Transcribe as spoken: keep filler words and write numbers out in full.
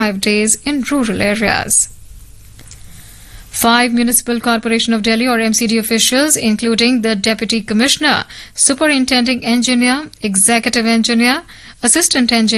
five days in rural areas. Five Municipal Corporation of Delhi or M C D officials, including the Deputy Commissioner, Superintending Engineer, Executive Engineer, Assistant Engineer,